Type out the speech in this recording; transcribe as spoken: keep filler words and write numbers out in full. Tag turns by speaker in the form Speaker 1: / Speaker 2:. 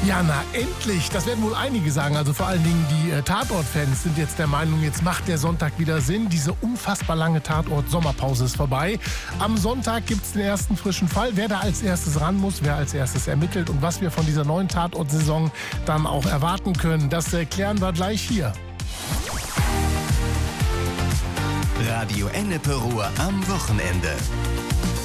Speaker 1: Ja, na endlich. Das werden wohl einige sagen. Also vor allen Dingen die äh, Tatort-Fans sind jetzt der Meinung, jetzt macht der Sonntag wieder Sinn. Diese unfassbar lange Tatort-Sommerpause ist vorbei. Am Sonntag gibt es den ersten frischen Fall. Wer da als erstes ran muss, wer als erstes ermittelt und was wir von dieser neuen Tatort-Saison dann auch erwarten können, das erklären wir gleich hier.
Speaker 2: Radio Ennepe Ruhr am Wochenende.